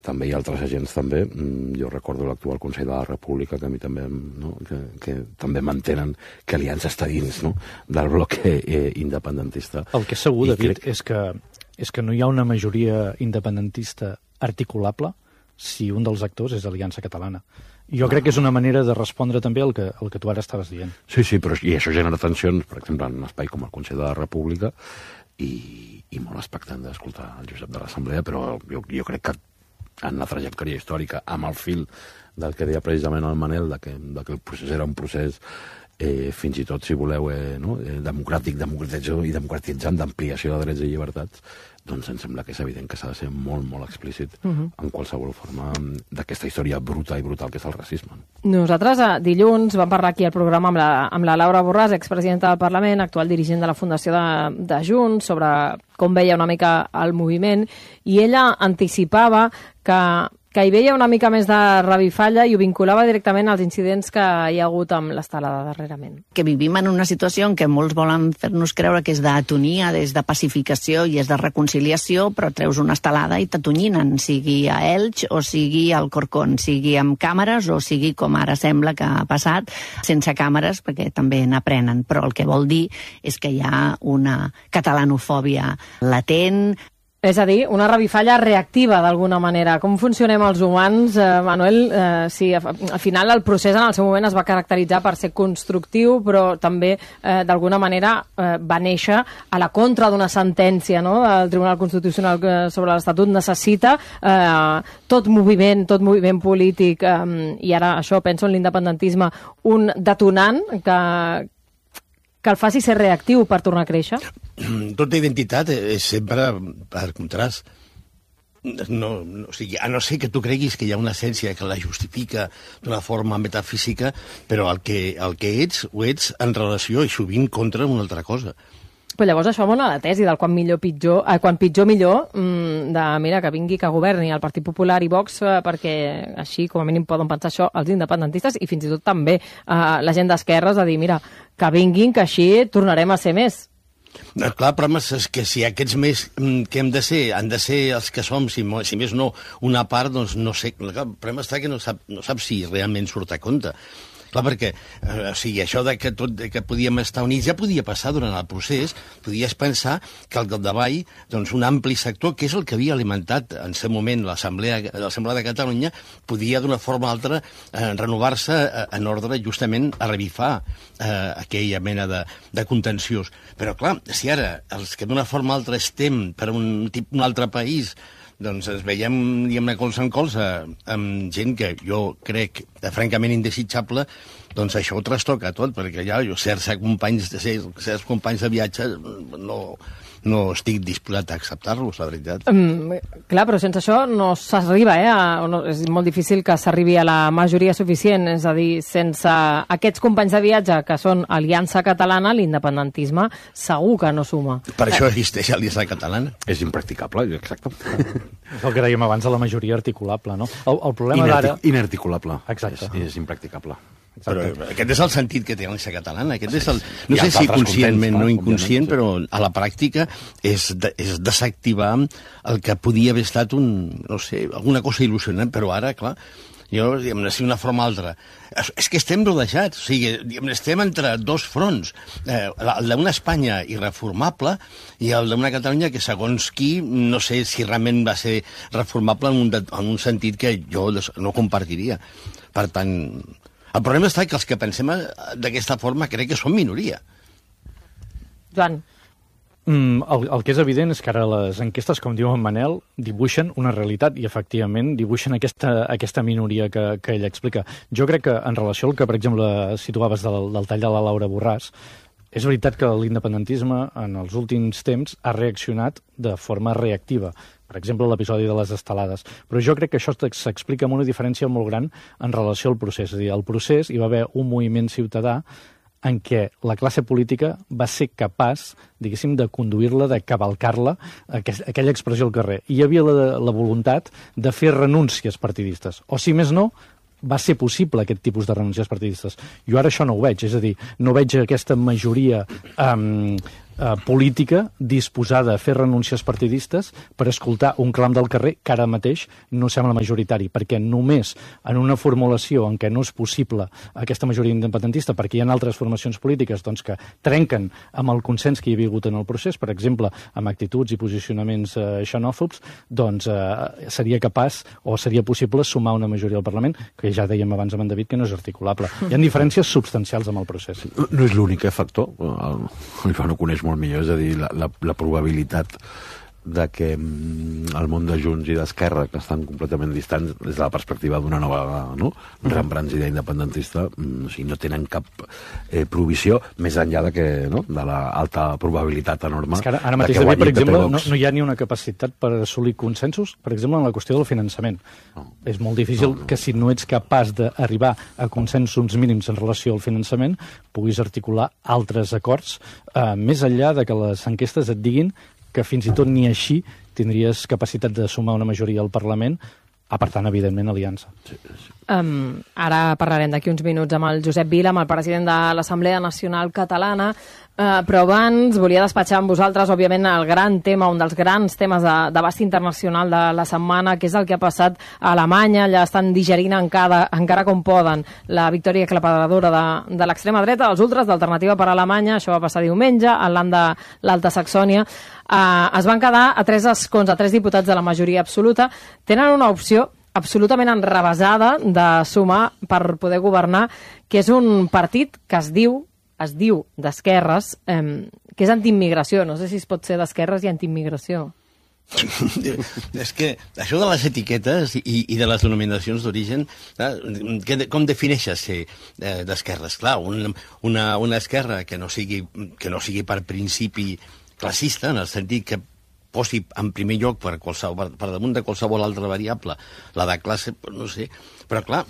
també hi ha altres agents també. Jo recordo l'actual Consell de la República, que a mi també, no? que també mantenen que Aliança està dins, no? del bloc independentista. El que és segur, David, és que no hi ha una majoria independentista articulable si un dels actors és Aliança Catalana. Jo crec que és una manera de respondre també al que tu ara estaves dient. Sí, però i això genera tensions, per exemple, en un espai com el Consell de la República, i molt expectant d'escoltar el Josep de l'Assemblea, però jo crec que en la trajectòria històrica, amb el fil del que deia precisament el Manel, que el procés era un procés fins i tot, si voleu, democràtic, democratitzant, d'ampliació de drets i llibertats, doncs em sembla que és evident que s'ha de ser molt, molt explícit en qualsevol forma d'aquesta història bruta i brutal que és el racisme. Nosaltres dilluns vam parlar aquí al programa amb la Laura Borràs, expresidenta del Parlament, actual dirigent de la Fundació de Junts, sobre com veia una mica el moviment, i ella anticipava que hi veia una mica més de revifalla i ho vinculava directament als incidents que hi ha hagut amb l'estelada darrerament. Que vivim en una situació en què molts volen fer-nos creure que és d'atonia, és de pacificació i és de reconciliació, però treus una estelada i t'atonyinen, sigui a Elx o sigui al Corcón, sigui amb càmeres o sigui, com ara sembla que ha passat, sense càmeres, perquè també n'aprenen. Però el que vol dir és que hi ha una catalanofòbia latent. És a dir, una revifalla reactiva, d'alguna manera. Com funcionem els humans, Manuel? Sí, al final el procés en el seu moment es va caracteritzar per ser constructiu, però també, d'alguna manera, va néixer a la contra d'una sentència, no?, del Tribunal Constitucional sobre l'Estatut. Necessita tot moviment polític, i ara això, penso en l'independentisme, un detonant que el faci ser reactiu per tornar a créixer? Tota identitat és sempre per contrast. O sigui, a no ser que tu creguis que hi ha una essència que la justifica d'una forma metafísica, però el que ets, ho ets en relació i sovint contra una altra cosa. Però llavors això mona la tesi del quan pitjor millor, de mira, que vingui, que governi el Partit Popular i Vox, perquè així com a mínim poden pensar això els independentistes i fins i tot també la gent d'esquerres, a dir, mira, que vinguin, que així tornarem a ser més. Clar, el problema és que si aquests més que han de ser els que som, si més no, una part, doncs no sé. El problema està que no sap si realment surt a compte. Clar, perquè això que podíem estar units ja podia passar durant el procés. Podies pensar que al capdavall, doncs, un ampli sector, que és el que havia alimentat en aquest moment l'Assemblea de Catalunya, podia d'una forma o altra renovar-se en ordre justament a revifar aquella mena de contenciós. Però clar, si ara els que d'una forma o altra estem per un altre país, doncs ens veiem, diguem-ne, colze en colze amb gent que jo crec francament indesitjable, doncs això ho trastoca tot, perquè ja certs companys de viatge no estic disposat a acceptar-los, la veritat. Clar, però sense això no s'arriba, és molt difícil que s'arribi a la majoria suficient, és a dir, sense aquests companys de viatge que són Aliança Catalana, l'independentisme segur que no suma. Per això existeix Aliança Catalana. És impracticable, exacte. És el que dèiem abans de la majoria articulable, no? El problema d'ara... Inarticulable. Exacte. És impracticable. Però aquest és el sentit que té l'Aliança Catalana. Aquest és no sé si conscientment o inconscient, però a la pràctica és desactivar el que podia haver estat alguna cosa il·lusionant, però ara, clar, jo, diguem-ne, si una forma o altra. És que estem rodejats, o sigui, estem entre dos fronts, el d'una Espanya irreformable i el d'una Catalunya que, segons qui, no sé si realment va ser reformable en un sentit que jo no compartiria. Per tant, el problema està que els que pensem d'aquesta forma crec que som minoria. Joan. El que és evident és que ara les enquestes, com diu en Manel, dibuixen una realitat i, efectivament, dibuixen aquesta minoria que ell explica. Jo crec que, en relació al que, per exemple, situaves del tall de la Laura Borràs, és veritat que l'independentisme, en els últims temps, ha reaccionat de forma reactiva. Per exemple, l'episodi de les estelades. Però jo crec que això s'explica amb una diferència molt gran en relació al procés. És a dir, al procés hi va haver un moviment ciutadà en què la classe política va ser capaç, diguéssim, de conduir-la, de cavalcar-la, aquella expressió al carrer. I hi havia la voluntat de fer renúncies partidistes. O, si més no, va ser possible aquest tipus de renúncies partidistes. Jo ara això no ho veig, és a dir, no veig aquesta majoria política disposada a fer renúncies partidistes per escoltar un clam del carrer que ara mateix no sembla majoritari, perquè només en una formulació en què no és possible aquesta majoria independentista, perquè hi ha altres formacions polítiques doncs, que trenquen amb el consens que hi havia hagut en el procés, per exemple, amb actituds i posicionaments xenòfobs, doncs seria capaç o seria possible sumar una majoria al Parlament, que ja dèiem abans amb en David que no és articulable. Hi ha diferències substancials amb el procés. No és l'únic factor, el Joan ho coneix molt millor, és a dir, la probabilitat de que el món de Junts i d'Esquerra, que estan completament distants des de la perspectiva d'una nova reembranzida independentista, o sigui, no tenen cap provisió, més enllà de l'alta probabilitat enorme. És que ara mateix, per exemple, no hi ha ni una capacitat per assolir consensos, per exemple, en la qüestió del finançament. És molt difícil que si no ets capaç d'arribar a consensos mínims en relació al finançament, puguis articular altres acords, més enllà de que les enquestes et diguin que fins i tot ni així tindries capacitat de sumar una majoria al Parlament, apartant, evidentment, aliança. Ara parlarem d'aquí uns minuts amb el Josep Vila, amb el president de l'Assemblea Nacional Catalana, però abans volia despatxar amb vosaltres, òbviament, el gran tema, un dels grans temes d'abast internacional de la setmana, que és el que ha passat a Alemanya. Allà estan digerint encara com poden la victòria aclaparadora de l'extrema dreta, dels ultres d'Alternativa per Alemanya. Això va passar diumenge, al land de l'Alta Saxònia. Es van quedar a 3 escons, a 3 diputats de la majoria absoluta. Tenen una opció absolutament enrevesada de sumar per poder governar, que és un partit que es diu d'esquerres, que és antiimmigració. No sé si es pot ser d'esquerres i antiimmigració. És que això de les etiquetes i de les denominacions d'origen, com defineixes ser d'esquerres? Clar, una esquerra que no sigui per principi classista, en el sentit que posi en primer lloc per damunt de qualsevol altra variable la de classe, no sé, però clar,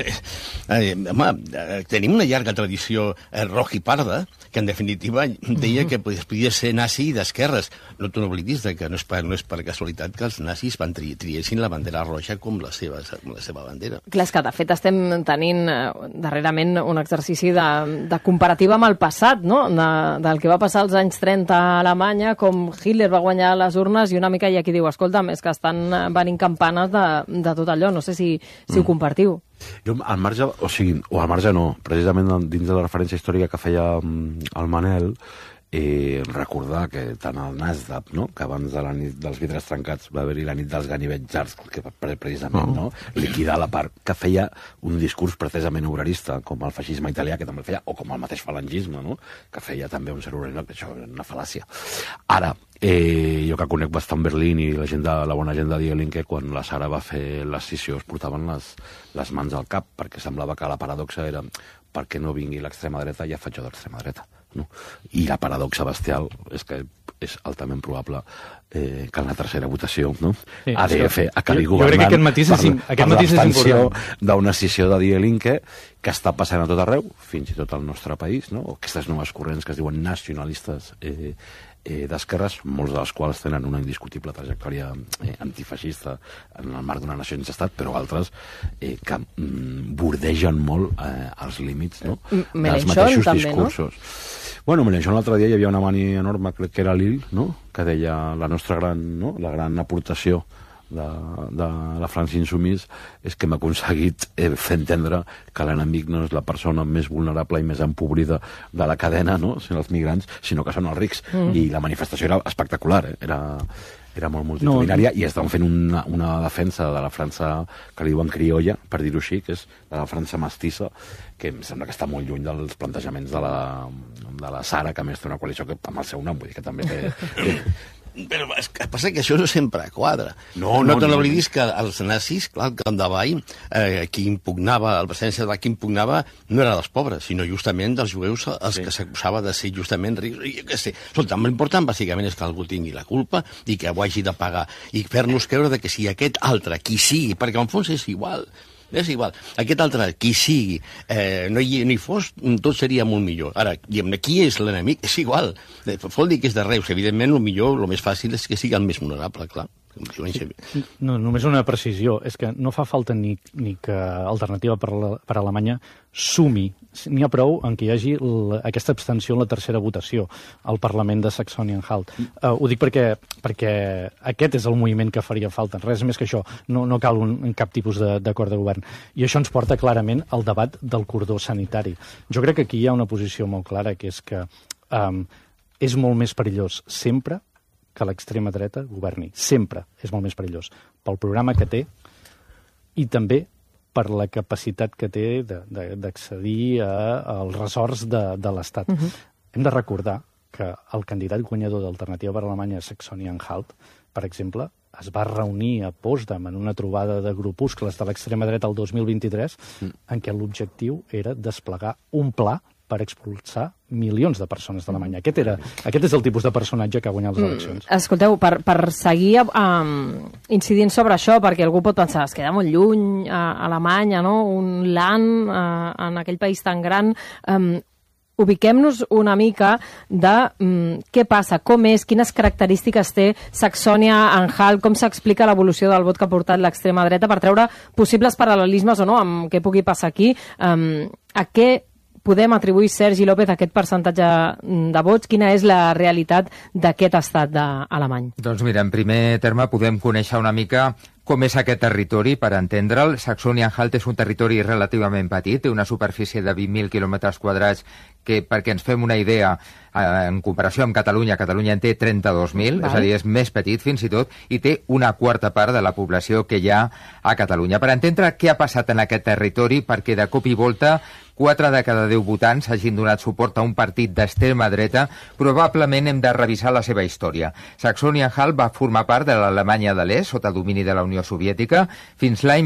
tenim una llarga tradició roja i parda, que en definitiva deia que podia ser nazi d'esquerres. No t'ho oblidis que no és per casualitat que els nazis triessin la bandera roja com la seva bandera. Clar, és que de fet estem tenint darrerament un exercici de comparativa amb el passat, no? Del que va passar als anys 30 a Alemanya, com Hitler va guanyar les urnes, i una mica hi ha qui diu, escolta'm, és que estan venint campanes de tot allò. No sé si ho compartiu. Jo, al marge no, precisament dins de la referència històrica que feia el Manel, recordar que tant el Nasdaq, no?, que abans de la nit dels vidres trencats va haver-hi la nit dels ganivets llargs, que precisament liquidar la part que feia un discurs precisament obrerista, com el feixisme italià, que també el feia, o com el mateix falangisme, no?, que feia també un cert obrerisme, que això és una fal·làcia. Ara, jo que conec bastant Berlín i la bona gent de Die Linke, quan la Sara va fer l'escissió es portaven les mans al cap, perquè semblava que la paradoxa era perquè no vingui l'extrema dreta, ja faig jo d'extrema dreta. No? I la paradoxa bestial és que és altament probable que en la tercera votació, no? Sí, ADF acabi governant. Jo crec que aquest matís és important. D'una escissió de Die Linke que està passant a tot arreu, fins i tot al nostre país, no? Aquestes noves corrents que es diuen nacionalistes d'esquerres, molts dels quals tenen una indiscutible trajectòria antifeixista en el marc d'una nació sense estat, però altres que bordegen molt els límits, no?, dels mateixos discursos. Bueno, Mélenchon l'altre dia hi havia una mani enorme, crec que era Lille, no?, que deia la gran aportació de la França Insoumise és que hem aconseguit fer entendre que l'enemic no és la persona més vulnerable i més empobrida de la cadena, no?, sinó els migrants, sinó que són els rics. I la manifestació era espectacular, era molt multitudinària, i estan fent una defensa de la França que li diuen criolla, per dir-ho així, que és la França mestissa, que em sembla que està molt lluny dels plantejaments de la Sara, que a més té una coalició que, amb el seu nom, vull dir que també té... Però passa que això no sempre quadra. No te n'oblidis que els nazis, clar, al capdavall, qui impugnava, el presència de qui impugnava no era dels pobres, sinó justament dels jueus, els que s'acusava de ser justament rics. Jo què sé. Escolta, l'important bàsicament és que algú tingui la culpa i que ho hagi de pagar. I fer-nos creure que si aquest altre, qui sigui, perquè en fons és igual, aquest altre, qui sigui, no hi fos, tot seria molt millor. Ara, diguem-ne, qui és l'enemic? És igual. Vol dir que és de Reus. Evidentment, el més fàcil és que sigui el més vulnerable, clar. No, només una precisió. És que no fa falta ni que Alternativa per Alemanya sumi. N'hi ha prou en què hi hagi aquesta abstenció en la tercera votació al Parlament de Saxònia-Anhalt. Ho dic perquè aquest és el moviment que faria falta. Res més que això. No cal cap tipus d'acord de govern. I això ens porta clarament al debat del cordó sanitari. Jo crec que aquí hi ha una posició molt clara, que és que és molt més perillós sempre que l'extrema dreta governi. Sempre és molt més perillós. Pel programa que té i també per la capacitat que té d'accedir als ressorts de l'Estat. Hem de recordar que el candidat guanyador d'Alternativa per Alemanya, Saxònia-Anhalt, per exemple, es va reunir a Potsdam en una trobada de grupuscles de l'extrema dreta el 2023 en què l'objectiu era desplegar un pla per expulsar milions de persones d'Alemanya. Aquest és el tipus de personatge que ha guanyat les eleccions. Escolteu, per seguir incidint sobre això, perquè algú pot pensar, es queda molt lluny a Alemanya, no? Un land en aquell país tan gran. Ubiquem-nos una mica de què passa, com és, quines característiques té Saxònia-Anhalt, com s'explica l'evolució del vot que ha portat l'extrema dreta per treure possibles paral·lelismes o no amb què pugui passar aquí. A què podem atribuir, Sergi López, aquest percentatge de vots? Quina és la realitat d'aquest estat alemany? Doncs mira, en primer terme podem conèixer una mica com és aquest territori, per entendre'l. Saxònia-Anhalt és un territori relativament petit, té una superfície de 20.000 quilòmetres quadrats, que, perquè ens fem una idea, en comparació amb Catalunya, Catalunya en té 32.000, és a dir, és més petit fins i tot, i té una quarta part de la població que hi ha a Catalunya. Per entendre què ha passat en aquest territori, perquè de cop i volta 4 de cada 10 votants hagin donat suport a un partit d'extrema dreta, probablement hem de revisar la seva història. Saxònia-Anhalt va formar part de l'Alemanya de l'Est, sota domini de la Unió Soviètica, fins l'any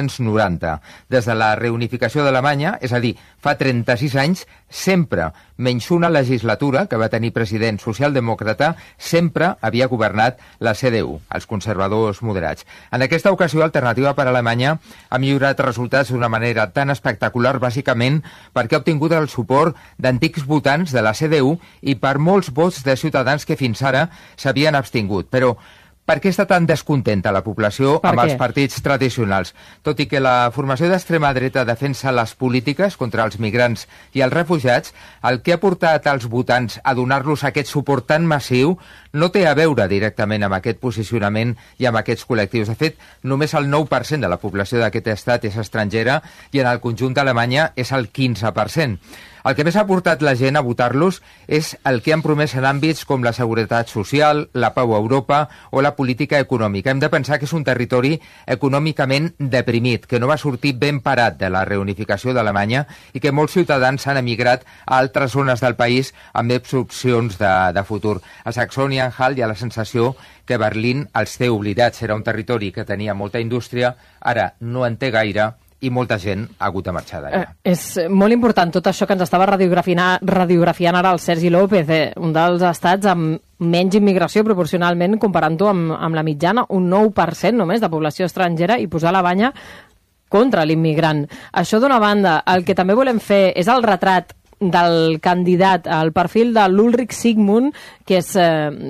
1990. Des de la reunificació d'Alemanya, és a dir, fa 36 anys, sempre, menys una legislatura que va tenir president socialdemòcrata, sempre havia governat la CDU, els conservadors moderats. En aquesta ocasió, Alternativa per Alemanya ha millorat resultats d'una manera tan espectacular, bàsicament perquè ha obtingut el suport d'antics votants de la CDU i per molts vots de ciutadans que fins ara s'havien abstingut. Però per què està tan descontenta la població amb els partits tradicionals? Tot i que la formació d'extrema dreta defensa les polítiques contra els migrants i els refugiats, el que ha portat als votants a donar-los aquest suport tan massiu no té a veure directament amb aquest posicionament i amb aquests col·lectius. De fet, només el 9% de la població d'aquest estat és estrangera i en el conjunt d'Alemanya és el 15%. El que més ha portat la gent a votar-los és el que han promès en àmbits com la seguretat social, la pau a Europa o la política econòmica. Hem de pensar que és un territori econòmicament deprimit, que no va sortir ben parat de la reunificació d'Alemanya i que molts ciutadans han emigrat a altres zones del país amb més opcions de futur. A Saxònia-Anhalt hi ha la sensació que Berlín els té oblidats. Era un territori que tenia molta indústria, ara no en té gaire, i molta gent ha hagut de marxar d'allà. És molt important tot això que ens estava radiografiant ara el Sergi López, un dels estats amb menys immigració proporcionalment, comparant-ho amb la mitjana, un 9% només de població estrangera, i posar la banya contra l'immigrant. Això d'una banda. El que també volem fer és el retrat del candidat, el perfil de l'Ulrich Sigmund, que és,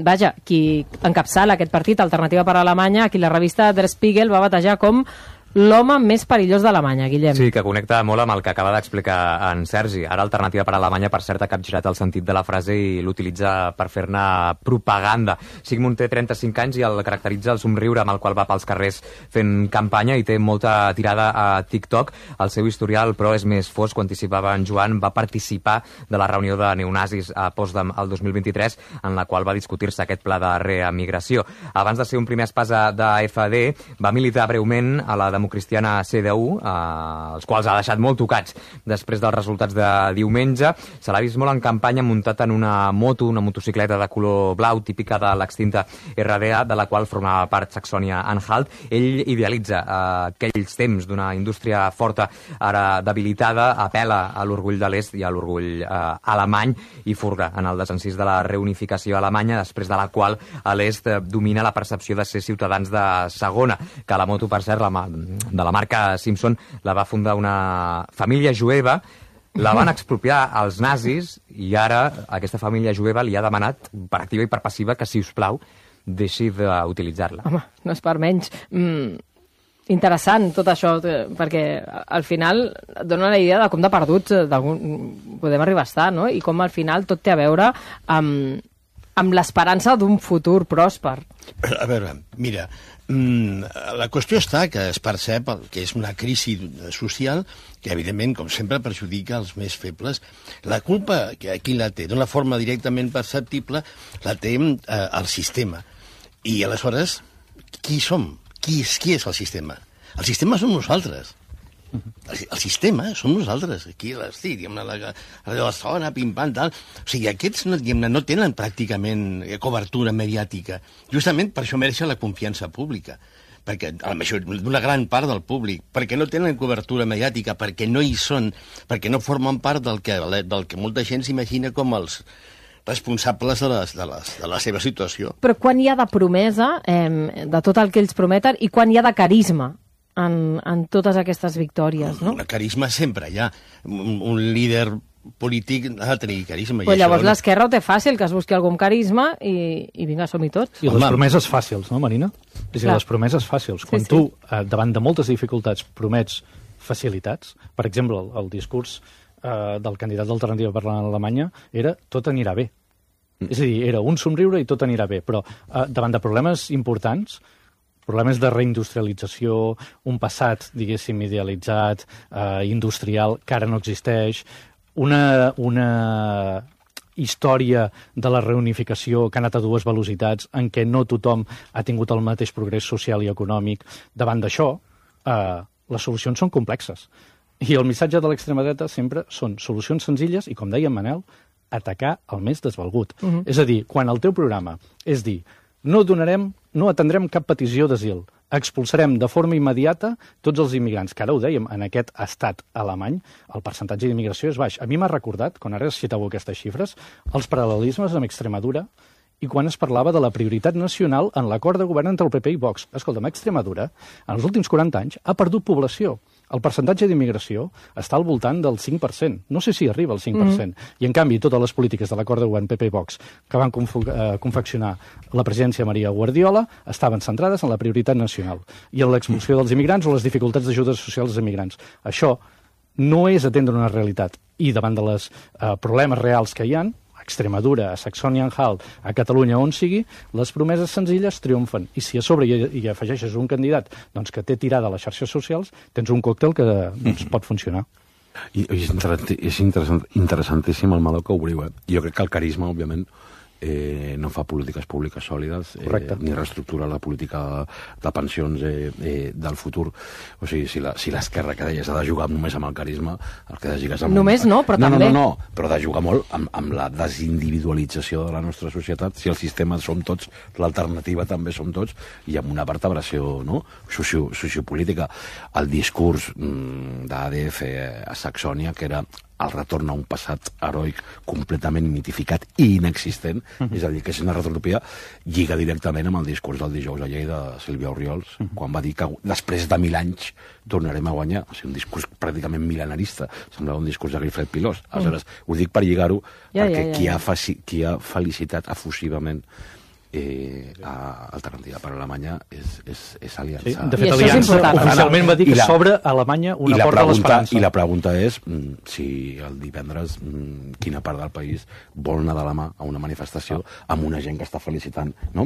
qui encapçala aquest partit, Alternativa per Alemanya, a qui la revista Der Spiegel va batejar com l'home més perillós d'Alemanya, Guillem. Sí, que connecta molt amb el que acaba d'explicar en Sergi. Ara Alternativa per Alemanya, per cert, ha capgirat el sentit de la frase i l'utilitza per fer-ne propaganda. Sigmund té 35 anys i el caracteritza el somriure amb el qual va pels carrers fent campanya i té molta tirada a TikTok. El seu historial, però, és més fosc. Ho anticipava en Joan, va participar de la reunió de neonazis a Potsdam el 2023, en la qual va discutir-se aquest pla de reemigració. Abans de ser un primer espasa d'AfD, va militar breument a la democristiana CDU, els quals ha deixat molt tocats després dels resultats de diumenge. Se l'ha vist molt en campanya muntat en una moto, una motocicleta de color blau, típica de l'extinta RDA, de la qual formava part Saxònia-Anhalt. Ell idealitza aquells temps d'una indústria forta, ara debilitada, apela a l'orgull de l'est i a l'orgull alemany i furga en el desencís de la reunificació alemanya, després de la qual a l'est domina la percepció de ser ciutadans de segona, que la moto, per cert, de la marca Simpson, la va fundar una família jueva, la van expropiar els nazis i ara aquesta família jueva li ha demanat per activa i per passiva que, si us plau, deixi d'utilitzar-la. Home, no és per menys. Interessant tot això, perquè al final dona la idea de com de perduts podem arribar a estar, no? I com al final tot té a veure amb l'esperança d'un futur pròsper. A veure, mira, la qüestió està que es percep que és una crisi social que, evidentment, com sempre, perjudica els més febles. La culpa, que qui la té, d'una forma directament perceptible, la té el sistema. I, aleshores, qui som? Qui és el sistema? El sistema som nosaltres. El sistema som nosaltres. Aquí, diguem, la zona, pim-pam, tal. O sigui, aquests no tenen pràcticament cobertura mediàtica. Justament per això mereixen la confiança pública. Perquè d'una gran part del públic, perquè no tenen cobertura mediàtica, perquè no hi són, perquè no formen part del que molta gent s'imagina com els responsables de la seva situació. Però quan hi ha de promesa, de tot el que ells prometen, i quan hi ha de carisma en totes aquestes victòries, no? El carisma sempre hi ha. Un líder polític ha de tenir carisma. Però llavors l'esquerra ho té fàcil, que es busqui algun carisma i vinga, som-hi tots. I les promeses fàcils, no, Marina? És a dir, les promeses fàcils. Quan tu, davant de moltes dificultats, promets facilitats, per exemple, el discurs del candidat d'Alternativa per l'Alemanya era tot anirà bé. És a dir, era un somriure i tot anirà bé, però davant de problemes importants, problemes de reindustrialització, un passat, diguéssim, idealitzat, industrial, que ara no existeix, una història de la reunificació que ha anat a dues velocitats, en què no tothom ha tingut el mateix progrés social i econòmic. Davant d'això, les solucions són complexes. I el missatge de l'extrema dreta sempre són solucions senzilles i, com deia en Manel, atacar el més desvalgut. És a dir, quan el teu programa és dir no atendrem cap petició d'asil, expulsarem de forma immediata tots els immigrants, que ara ho dèiem, en aquest estat alemany el percentatge d'immigració és baix. A mi m'ha recordat, quan ara citàveu aquestes xifres, els paral·lelismes amb Extremadura i quan es parlava de la prioritat nacional en l'acord de govern entre el PP i Vox. Escolta'm, Extremadura, en els últims 40 anys, ha perdut població. El percentatge d'immigració està al voltant del 5%. No sé si arriba al 5%. I, en canvi, totes les polítiques de l'acord de govern PP i Vox que van confeccionar la presidència Maria Guardiola estaven centrades en la prioritat nacional i en l'expulsió dels immigrants o les dificultats d'ajudes socials dels immigrants. Això no és atendre una realitat. I davant de les problemes reals que hi ha, a Extremadura, a Saxònia-Anhalt, a Catalunya, on sigui, les promeses senzilles triomfen. I si a sobre hi afegeixes un candidat doncs, que té tirada a les xarxes socials, tens un còctel que doncs, pot funcionar. I és interessantíssim el meló que obriu. Jo crec que el carisma, òbviament, no fa polítiques públiques sòlides, ni reestructura la política de pensions del futur. O sigui, si l'esquerra que deies ha de jugar només amb el carisma, el que ha de jugar és amb... Només no, però també... No, però ha de jugar molt amb la desindividualització de la nostra societat. Si el sistema som tots, l'alternativa també som tots, i amb una vertebració sociopolítica. El discurs d'ADF a Saxònia, que era el retorn a un passat heroic completament mitificat i inexistent, és a dir, que és una retrotopia, lliga directament amb el discurs del dijous a Lleida de Sílvia Orriols, quan va dir que després de 1000 anys tornarem a guanyar. O sigui, un discurs pràcticament mil·lenarista. Semblava un discurs de Guifred Pilós. Aleshores, ho dic per lligar-ho, perquè qui ha felicitat efusivament a Alternativa per Alemanya és Aliança. De fet, Aliança oficialment va dir que s'obre a Alemanya una porta a l'esperança. I la pregunta és si el divendres quina part del país vol anar de la mà a una manifestació amb una gent que està felicitant, no?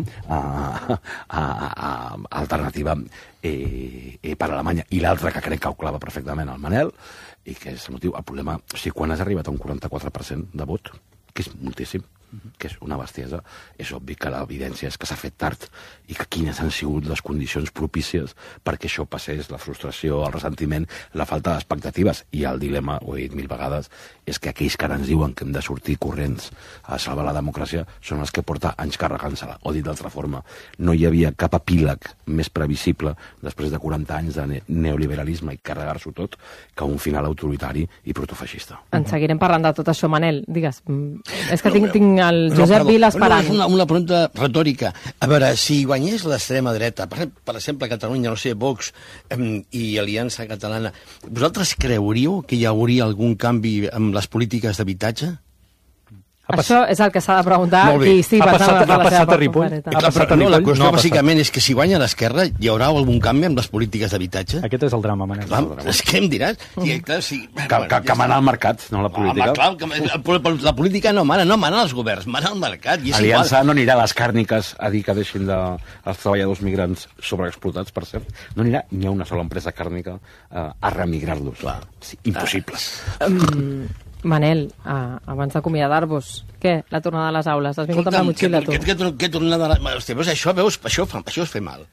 a Alternativa per Alemanya. I l'altre, que crec que ho clava perfectament, el Manel, i que és el motiu, el problema, o sigui, quan has arribat a un 44% de vot, que és moltíssim, que és una bestiesa, és obvi que l'evidència és que s'ha fet tard i que quines han sigut les condicions propícies perquè això passés, la frustració, el ressentiment, la falta d'expectatives. I el dilema, ho he dit 1000 vegades, és que aquells que ara ens diuen que hem de sortir corrents a salvar la democràcia són els que porta anys carregant-se-la. O dit d'altra forma, no hi havia cap epíleg més previsible després de 40 anys de neoliberalisme i carregar-s'ho tot que un final autoritari i protofeixista. En seguirem parlant de tot això, Manel. Digues, és que tinc el Josep Vila esperant. És una pregunta retòrica. A veure, si guanyés l'extrema dreta, per exemple, Catalunya, no sé, Vox i Aliança Catalana, vosaltres creuríeu que hi hauria algun canvi amb les polítiques d'habitatge? Això és el que s'ha de preguntar Molt bé. qui sí Ha passava passat per la seva a Ripoll? papereta. Ha passat a No, la Ripoll? qüestió No ha passat. bàsicament és que si guanya l'esquerra hi haurà algun canvi amb les polítiques d'habitatge? Aquest és el drama, Manel. Clar, és que em diràs? Sí, clar, sí. Que mana el mercat, no la política. Home, clar, la política no mana els governs, mana el mercat. I és Aliança igual. no anirà a les càrniques a dir que deixin els treballadors migrants sobreexplotats, per cert. No anirà ni a una sola empresa càrnica a remigrar-los. Sí, impossible. Manel, abans d'acomiadar-vos, què? La tornada a les aules? Has vingut amb la motxilla, tu? Què tornada a la... Hòstia, veus, això és fer mal.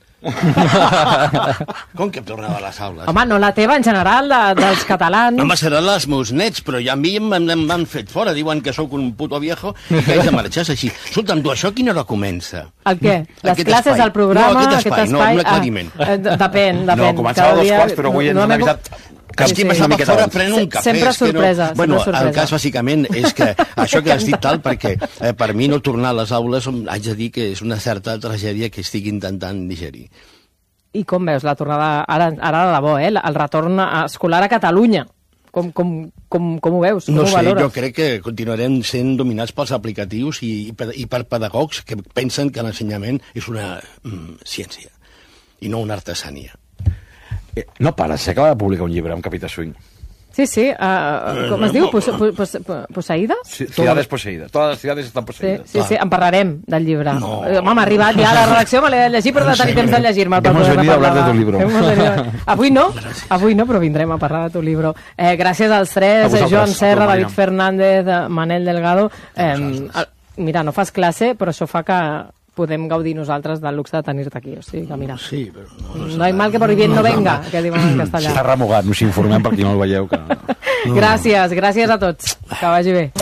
Com que tornava a les aules? Home, no la teva, en general, dels catalans. Home, seran els meus nets, però ja a mi m'han fet fora. Diuen que sóc un puto viejo i que haig de marxar així. Escolta'm, tu, això a quina hora comença? El què? Les Aquest classes, espai. el programa, No, aquest espai, no, un aclariment. Depèn. No, començava a 2 quarts, però avui ens han avisat... És que m'estava fora prenent un cafè. Sempre és que sorpresa, no... Bueno, sempre sorpresa. el cas, bàsicament, és que això que has dit tal, perquè per mi no tornar a les aules, haig de dir que és una certa tragèdia que estic intentant digerir. I com veus la tornada, ara de debò, el retorn escolar a Catalunya? Com ho veus? Com No ho sé, valores? jo crec que continuarem sent dominats pels aplicatius i per pedagogs que pensen que l'ensenyament és una ciència i no una artesania. No para, s'acaba de publicar un llibre amb Capita Swing. Sí, com es diu? Posseïdes? Ciudades poseïdes. Totes les ciudades estan poseïdes. Sí, en parlarem del llibre. No. Home, m'ha arribat ja a la redacció, me l'he de llegir, però no tenir temps de llegir-me. Hemos venido a hablar de tu libro. Avui no, però vindrem a parlar de tu libro. Gràcies als A tres, vosaltres, Joan Serra, a tu, David Mariam. Fernández, Manel Delgado. Mira, no fas classe, però això fa que podem gaudir nosaltres del luxe de tenir-te aquí. O sigui que, mira, Sí, però no hay mal que por bien no venga, que diuen en Està castellà. remugat, us informem per qui no el veieu. Que... Gràcies a tots. Que vagi bé.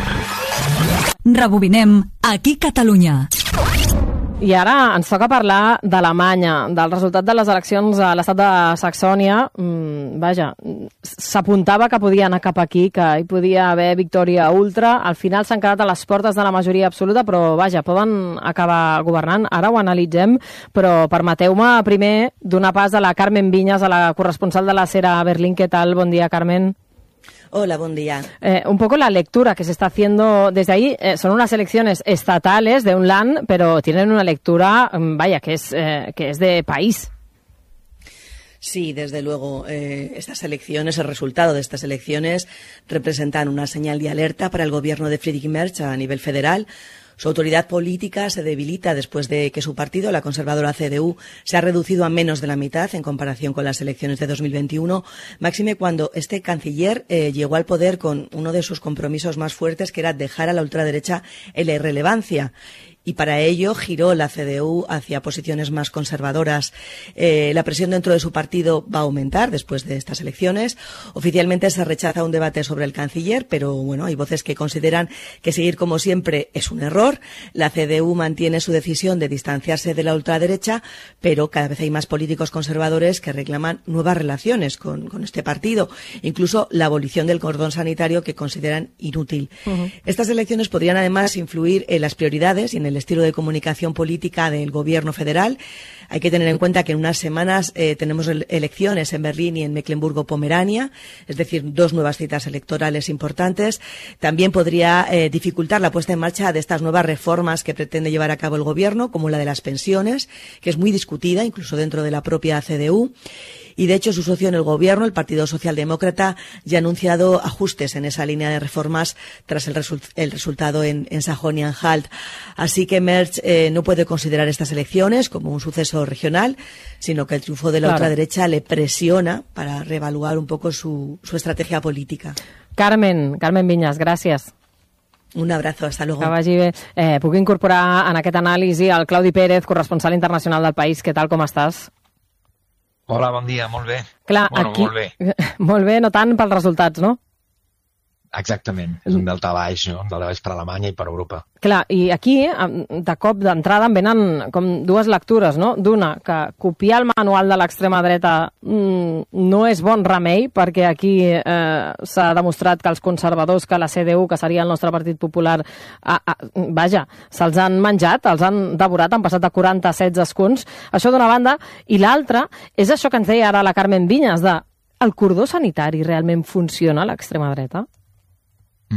Rebobinem aquí Catalunya. I ara ens toca parlar d'Alemanya, del resultat de les eleccions a l'estat de Saxònia. Vaja, s'apuntava que podia anar cap aquí, que hi podia haver victòria ultra. Al final s'han quedat a les portes de la majoria absoluta, però vaja, poden acabar governant. Ara ho analitzem, però permeteu-me primer donar pas a la Carmen Viñas, a la corresponsal de la Sera a Berlín. Què tal? Bon dia, Carmen. Hola, buen día. Un poco la lectura que se está haciendo desde ahí, son unas elecciones estatales de un land, pero tienen una lectura, vaya, que es de país. Sí, desde luego, estas elecciones, el resultado de estas elecciones representan una señal de alerta para el gobierno de Friedrich Merz a nivel federal. Su autoridad política se debilita después de que su partido, la conservadora CDU, se ha reducido a menos de la mitad en comparación con las elecciones de 2021, máxime cuando este canciller llegó al poder con uno de sus compromisos más fuertes, que era dejar a la ultraderecha en la irrelevancia. Y para ello giró la CDU hacia posiciones más conservadoras. La presión dentro de su partido va a aumentar después de estas elecciones. Oficialmente se rechaza un debate sobre el canciller, pero bueno, hay voces que consideran que seguir como siempre es un error. La CDU mantiene su decisión de distanciarse de la ultraderecha, pero cada vez hay más políticos conservadores que reclaman nuevas relaciones con este partido, incluso la abolición del cordón sanitario, que consideran inútil. Estas elecciones podrían además influir en las prioridades y en el estilo de comunicación política del gobierno federal. Hay que tener en cuenta que en unas semanas tenemos elecciones en Berlín y en Mecklemburgo-Pomerania, es decir, 2 nuevas citas electorales importantes. También podría dificultar la puesta en marcha de estas nuevas reformas que pretende llevar a cabo el gobierno, como la de las pensiones, que es muy discutida, incluso dentro de la propia CDU. Y, de hecho, su socio en el gobierno, el Partido Socialdemócrata, ya ha anunciado ajustes en esa línea de reformas tras el resultado en Sajonia-Anhalt. Así que Merz no puede considerar estas elecciones como un suceso regional, sino que el triunfo de la ultraderecha le presiona para reevaluar un poco su estrategia política. Carmen Viñas, gràcies. Un abrazo, hasta luego. Que vagi bé. Puc incorporar en aquest anàlisi el Claudi Pérez, corresponsal internacional del País. Què tal, com estàs? Hola, bon dia, molt bé. Clar, bueno, aquí... molt bé. Molt bé, no tant pels resultats, no? Exactament, és un daltabaix, no? Un daltabaix per Alemanya i per Europa. Clar, i aquí, de cop d'entrada, em venen com 2 lectures, no? D'una, que copiar el manual de l'extrema dreta no és bon remei, perquè aquí s'ha demostrat que els conservadors, que la CDU, que seria el nostre Partit Popular, vaja, se'ls han menjat, els han devorat, han passat de 40 a 16 escons. Això d'una banda. I l'altra és això que ens deia ara la Carmen Viñas, de el cordó sanitari realment funciona a l'extrema dreta?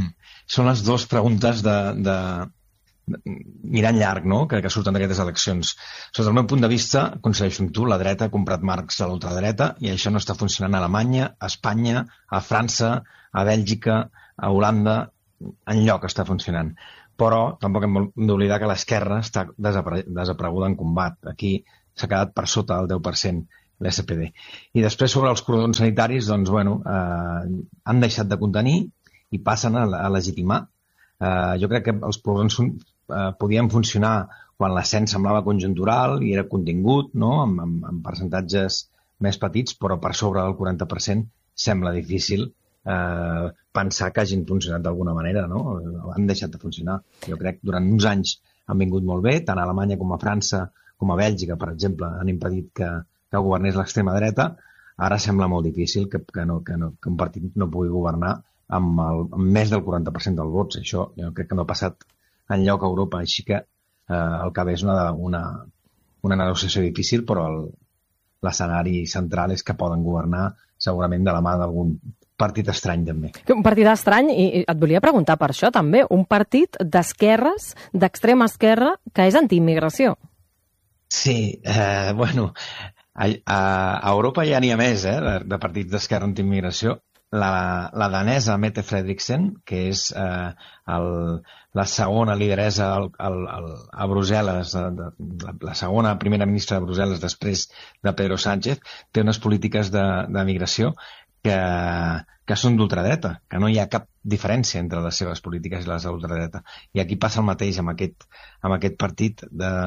són les dues preguntes de mirant llarg, no?, que surten d'aquestes eleccions. Sota el meu punt de vista, coincideixo amb tu, la dreta ha comprat Marx a l'ultradreta i això no està funcionant a Alemanya, a Espanya, a França, a Bèlgica, a Holanda, enlloc està funcionant. Però tampoc hem d'oblidar que l'esquerra està desapareguda en combat. Aquí s'ha quedat per sota del 10%. L'SPD. I després sobre els cordons sanitaris, doncs, bueno, han deixat de contenir i passen a legitimar. Jo crec que els cordons podien funcionar quan l'ascens semblava conjuntural i era contingut, no?, amb percentatges més petits, però per sobre del 40% sembla difícil pensar que hagin funcionat d'alguna manera, no? Han deixat de funcionar. Jo crec que durant uns anys han vingut molt bé, tant a Alemanya com a França, com a Bèlgica, per exemple, han impedit que governés l'extrema dreta. Ara sembla molt difícil que un partit no pugui governar amb més del 40% dels vots. Això jo crec que no ha passat enlloc a Europa, així que el que ve és una negociació difícil, però l'escenari central és que poden governar segurament de la mà d'algun partit estrany, també. Un partit estrany, i et volia preguntar per això, també, un partit d'esquerres, d'extrema esquerra, que és antiimmigració. Sí, bueno, a Europa ja n'hi ha més, de partits d'esquerra antiimmigració. La danesa Mette Frederiksen, que és la segona lideresa a Brussel·les, la segona primera ministra de Brussel·les després de Pedro Sánchez, té unes polítiques de migració que són d'ultradreta, que no hi ha cap diferència entre les seves polítiques i les de l'ultradreta. I aquí passa el mateix amb aquest partit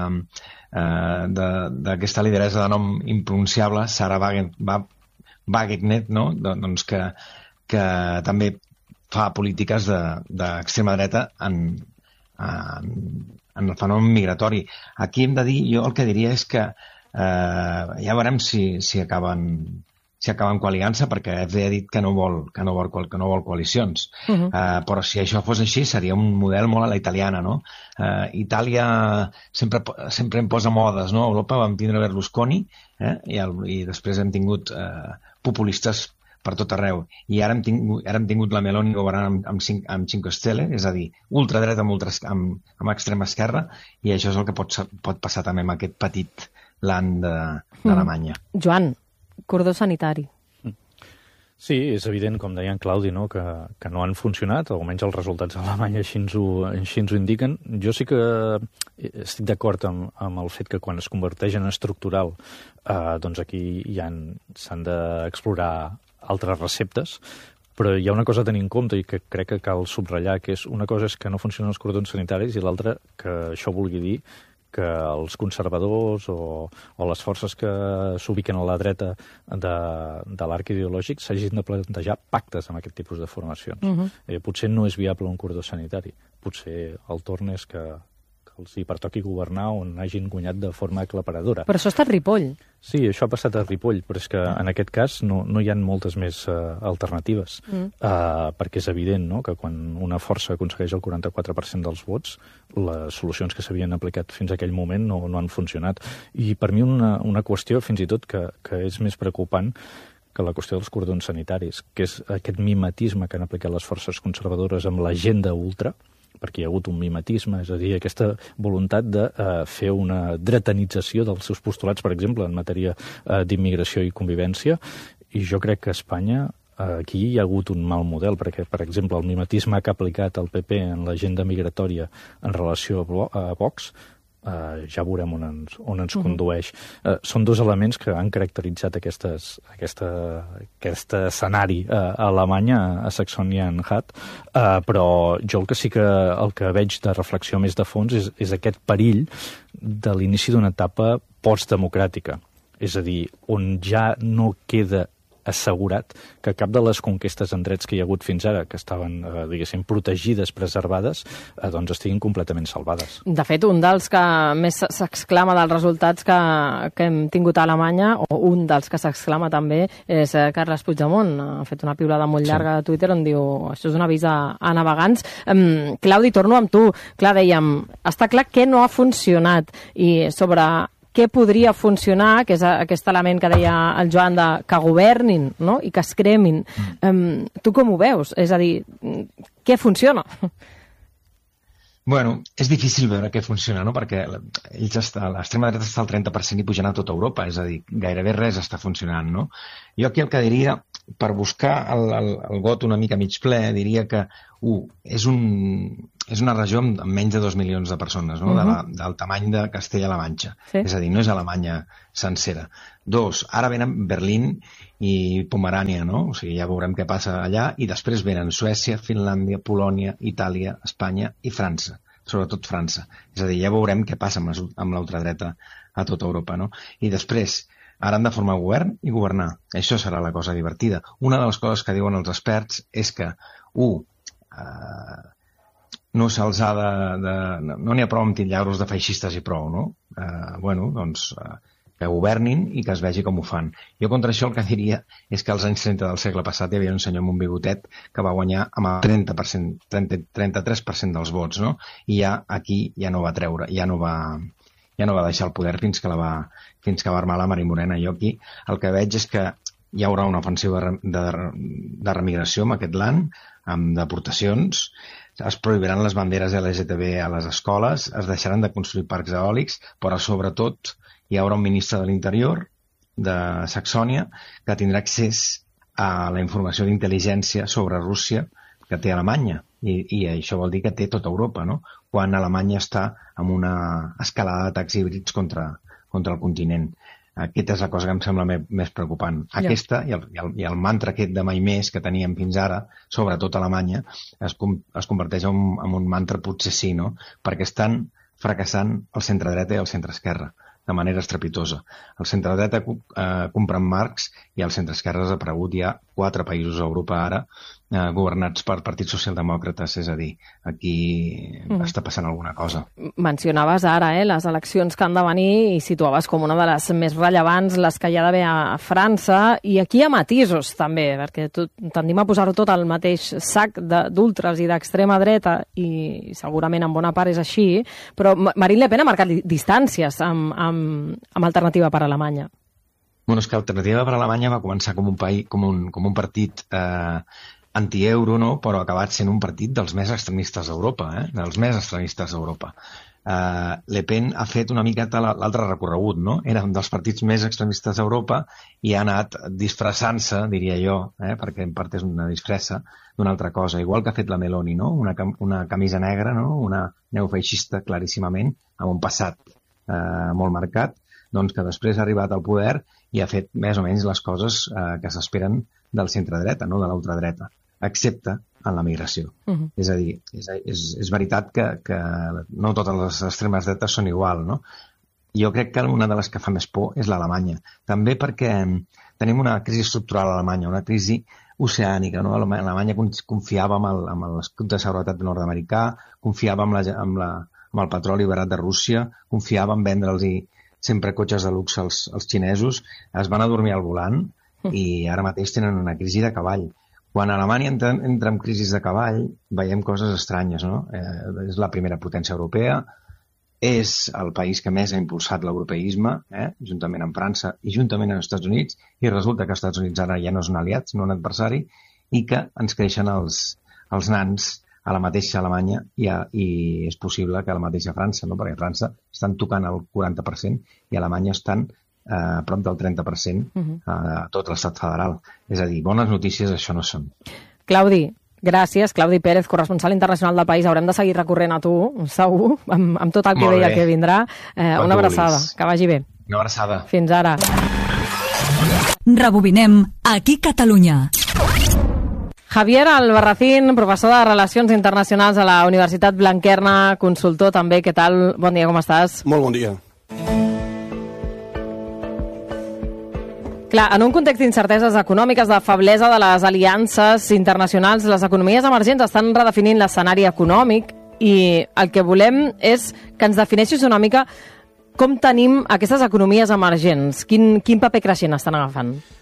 d'aquesta lideresa de nom impronunciable, Sarah Wagenknecht, no?, doncs que també fa polítiques d'extrema dreta en el fenomen migratori. Aquí hem de dir, jo el que diria és que ja veurem si acaben coaligant-se, perquè FD ha dit que no vol coalicions. Però si això fos així, seria un model molt a la italiana, no? Itàlia sempre em posa modes, no? A Europa vam tindre Berlusconi i després hem tingut populistes per tot arreu. I ara hem tingut la Meloni governant amb 5 Stelle, és a dir, ultradreta amb extrema esquerra, i això és el que pot passar també amb aquest petit land d'Alemanya. Joan, cordó sanitari. Sí, és evident, com deia en Claudi, no?, que no han funcionat, almenys els resultats a Alemanya així ens ho indiquen. Jo sí que estic d'acord amb el fet que quan es converteix en estructural, doncs aquí s'han d'explorar altres receptes, però hi ha una cosa a tenir en compte i que crec que cal subratllar, que és una cosa és que no funcionen els cordons sanitaris i l'altra que això vulgui dir que els conservadors o les forces que s'ubiquen a la dreta de l'arc ideològic s'hagin de plantejar pactes amb aquest tipus de formacions. Potser no és viable un cordó sanitari. Potser el torn és que els hi pertoqui governar on hagin guanyat de forma aclaparadora. Però això està a Ripoll. Sí, això ha passat a Ripoll, però és que en aquest cas no hi ha moltes més alternatives, perquè és evident, no?, que quan una força aconsegueix el 44% dels vots, les solucions que s'havien aplicat fins a aquell moment no han funcionat. I per mi una qüestió, fins i tot, que és més preocupant que la qüestió dels cordons sanitaris, que és aquest mimetisme que han aplicat les forces conservadores amb l'agenda ultra, perquè hi ha hagut un mimetisme, és a dir, aquesta voluntat de fer una dretanització dels seus postulats, per exemple, en matèria d'immigració i convivència, i jo crec que a Espanya aquí hi ha hagut un mal model, perquè, per exemple, el mimetisme que ha aplicat el PP en l'agenda migratòria en relació a Vox, ja veurem on ens condueix. Són dos elements que han caracteritzat aquest escenari a Alemanya, a Saxònia-Anhalt, però jo el que veig de reflexió més de fons és aquest perill de l'inici d'una etapa postdemocràtica, és a dir, on ja no queda assegurat que cap de les conquestes en drets que hi ha hagut fins ara, que estaven, diguéssim, protegides, preservades, doncs estiguin completament salvades. De fet, un dels que més s'exclama dels resultats que hem tingut a Alemanya, o un dels que s'exclama també, és Carles Puigdemont. Ha fet una piulada molt llarga a Twitter on diu això és un avís a navegants. Claudi, torno amb tu. Clar, dèiem, està clar que no ha funcionat i sobre què podria funcionar, que és aquest element que deia el Joan, que governin, no?, i que es cremin. Tu com ho veus? És a dir, què funciona? Bueno, és difícil veure què funciona, no? Perquè l'extrema dreta està al 30% i pujant a tota Europa, és a dir, gairebé res està funcionant, no? Jo aquí el que diria, per buscar el got una mica mig ple, diria que, és una regió amb menys de 2 milions de persones, no? Del tamany de Castella-La Manxa. Sí. És a dir, no és Alemanya sencera. 2, ara venen Berlín i Pomerània, no? O sigui, ja veurem què passa allà, i després venen Suècia, Finlàndia, Polònia, Itàlia, Espanya i França, sobretot França. És a dir, ja veurem què passa amb l'ultradreta a tota Europa, no? I després, ara han de formar govern i governar. Això serà la cosa divertida. Una de les coses que diuen els experts és que, no se'ls ha no n'hi ha prou amb titllar-los de feixistes i prou, no? Que governin i que es vegi com ho fan. Jo contra això el que diria és que als anys 30 del segle passat hi havia un senyor amb un bigotet que va guanyar amb el 33% dels vots, no? I ja aquí ja no va treure, ja no va deixar el poder fins que va armar la Mari Morena. Jo aquí el que veig és que hi haurà una ofensiva de remigració en aquest land, amb deportacions, es prohibiran les banderes LGTB a les escoles, es deixaran de construir parcs eòlics, però sobretot hi haurà un ministre de l'Interior de Saxònia que tindrà accés a la informació d'intel·ligència sobre Rússia que té Alemanya. I això vol dir que té tota Europa, no? Quan Alemanya està amb una escalada d'atacs híbrids contra el continent. Aquesta és la cosa que em sembla més preocupant. Aquesta i el mantra aquest de mai més que teníem fins ara, sobretot a Alemanya, es converteix en un mantra potser sí, no? Perquè estan fracassant el centre-dreta i el centre-esquerra de manera estrepitosa. El centre-dreta compra Marx i el centre-esquerra ha desaparegut. Hi ha 4 països a Europa ara governats per partits socialdemòcrates, és a dir, aquí està passant alguna cosa. Mencionaves ara les eleccions que han de venir i situaves com una de les més rellevants les que hi ha d'haver a França, i aquí hi ha matisos també, perquè tendim a posar-ho tot al mateix sac d'ultres i d'extrema dreta, i segurament en bona part és així, però Marine Le Pen ha marcat distàncies amb Alternativa per Alemanya. Bueno, és que Alternativa per Alemanya va començar com un partit anti-euro, no? Però ha acabat sent un partit dels més extremistes d'Europa, dels més extremistes d'Europa. Le Pen ha fet una miqueta l'altre recorregut, no? Era un dels partits més extremistes d'Europa i ha anat disfressant-se, diria jo, perquè en part és una disfressa d'una altra cosa, igual que ha fet la Meloni, no? Una camisa negra, no? Una neofeixista claríssimament, amb un passat molt marcat, doncs que després ha arribat al poder i ha fet més o menys les coses que s'esperen del centre-dreta, no de l'ultradreta, excepte en la migració. És a dir, és veritat que no totes les extremes dretes són igual, no? Jo crec que una de les que fa més por és l'Alemanya. També perquè tenim una crisi estructural a Alemanya, una crisi oceànica, no? Alemanya confiava amb l'escut de seguretat nord-americà, confiava amb el petroli barat de Rússia, confiava en vendre'ls sempre cotxes de luxe als xinesos, es van adormir al volant i ara mateix tenen una crisi de cavall. Quan Alemanya entra en crisi de cavall, veiem coses estranyes, no? És la primera potència europea, és el país que més ha impulsat l'europeisme, juntament amb França i juntament amb els Estats Units, i resulta que els Estats Units ara ja no és un aliat, sinó un adversari, i que ens creixen els nans a la mateixa Alemanya i és possible que a la mateixa França, no? Perquè a França estan tocant el 40% i a Alemanya estan a prop del 30% a tot l'estat federal. És a dir, bones notícies això no són. Claudi, gràcies. Claudi Pérez, corresponsal internacional del País. Haurem de seguir recorrent a tu, segur, amb tot el que deia que vindrà. Una abraçada, que vagi bé. Una abraçada. Fins ara. Rebobinem aquí Catalunya. Javier Albarracín, professor de Relacions Internacionals a la Universitat Blanquerna, consultor també. Què tal? Bon dia, com estàs? Molt bon dia. Clar, en un context d'incerteses econòmiques, de feblesa de les aliances internacionals, les economies emergents estan redefinint l'escenari econòmic i el que volem és que ens defineixis una mica com tenim aquestes economies emergents. Quin paper creixent estan agafant?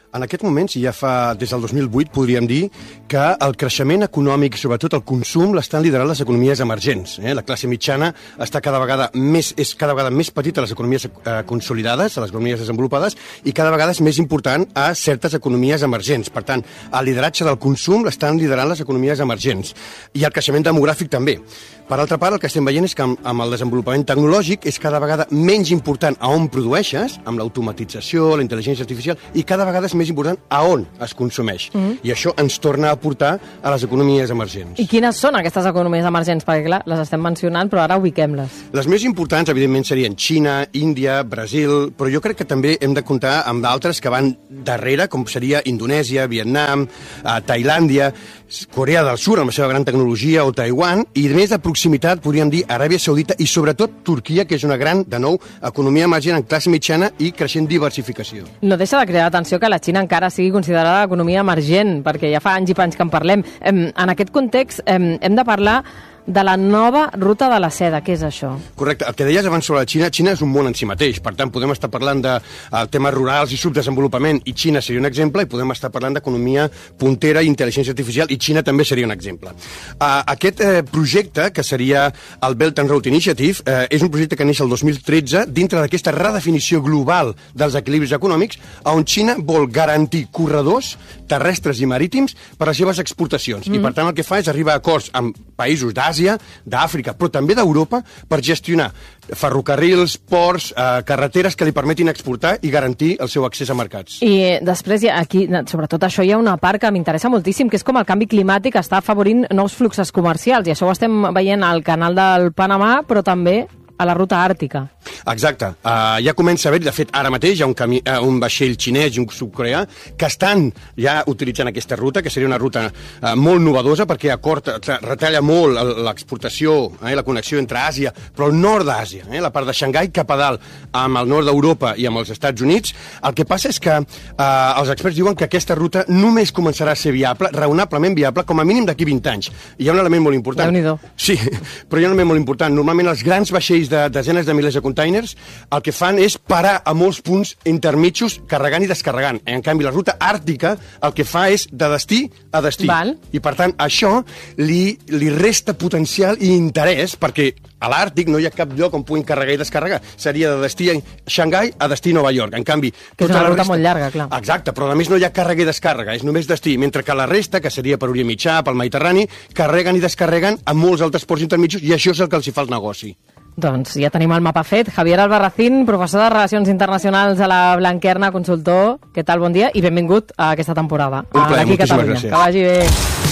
En aquest moment, si ja fa des del 2008, podríem dir que el creixement econòmic i sobretot el consum l'estan liderant les economies emergents. La classe mitjana està cada vegada més petita a les economies consolidades, a les economies desenvolupades, i cada vegada és més important a certes economies emergents. Per tant, el lideratge del consum l'estan liderant les economies emergents. I el creixement demogràfic també. Per altra part, el que estem veient és que amb el desenvolupament tecnològic és cada vegada menys important a on produeixes, amb l'automatització, la intel·ligència artificial, i cada vegada és més important a on es consumeix. I això ens torna a portar a les economies emergents. I quines són aquestes economies emergents? Perquè, clar, les estem mencionant, però ara ubiquem-les. Les més importants, evidentment, serien Xina, Índia, Brasil, però jo crec que també hem de comptar amb d'altres que van darrere, com seria Indonèsia, Vietnam, Tailàndia, Corea del Sur, amb la seva gran tecnologia, o Taiwan, i més de proximitat, podríem dir, Aràbia Saudita i, sobretot, Turquia, que és una gran, de nou, economia emergent en classe mitjana i creixent diversificació. No deixa de cridar l'atenció que la Xina encara sigui considerada economia emergent, perquè ja fa anys i panys que en parlem. En aquest context, hem de parlar de la nova ruta de la seda. Què és això? Correcte. El que deies abans sobre la Xina, Xina és un món en si mateix. Per tant, podem estar parlant de temes rurals i subdesenvolupament, i Xina seria un exemple, i podem estar parlant d'economia puntera i intel·ligència artificial, i Xina també seria un exemple. Aquest projecte, que seria el Belt and Road Initiative, és un projecte que neix el 2013 dintre d'aquesta redefinició global dels equilibris econòmics, on Xina vol garantir corredors terrestres i marítims per a les seves exportacions. I, per tant, el que fa és arribar a acords amb països d'Àsia, d'Àfrica, però també d'Europa, per gestionar ferrocarrils, ports, carreteres que li permetin exportar i garantir el seu accés a mercats. I després, aquí, sobretot això, hi ha una part que m'interessa moltíssim, que és com el canvi climàtic està afavorint nous fluxos comercials, i això ho estem veient al canal del Panamà, però també a la ruta àrtica. Exacte. Ja comença a haver, de fet, ara mateix hi ha un vaixell xinès i un sud-coreà que estan ja utilitzant aquesta ruta, que seria una ruta molt novedosa perquè retalla molt l'exportació, la connexió entre Àsia, però el nord d'Àsia, la part de Xangai cap a dalt, amb el nord d'Europa i amb els Estats Units. El que passa és que els experts diuen que aquesta ruta només començarà a ser viable, raonablement viable, com a mínim d'aquí 20 anys. I hi ha un element molt important. Déu-n'hi-do. Sí, però hi ha un element molt important. Normalment els grans vaixells de desenes de milers de containers el que fan és parar a molts punts intermitjos carregant i descarregant. En canvi, la ruta àrtica el que fa és de destí a destí. Val. I, per tant, això li resta potencial i interès perquè a l'Àrtic no hi ha cap lloc on puguin carregar i descarregar. Seria de destí a Xangai a destí a Nova York. En canvi, que és una ruta molt llarga, clar. Exacte, però a més no hi ha càrrega i descàrrega, és només destí, mentre que la resta, que seria per Orient Mitjà, pel Mediterrani, carreguen i descarreguen a molts altres ports intermitjos i això és el que els hi fa el negoci. Doncs ja tenim el mapa fet. Javier Albarracín, professor de Relacions Internacionals a la Blanquerna, consultor. Què tal? Bon dia i benvingut a aquesta temporada. Un plaer, moltíssimes gràcies. Que vagi bé.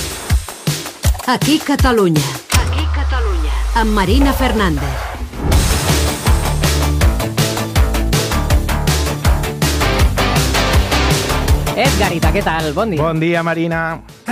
Aquí Catalunya. Aquí Catalunya. Amb Marina Fernández. Edgarita, què tal? Bon dia. Bon dia, Marina.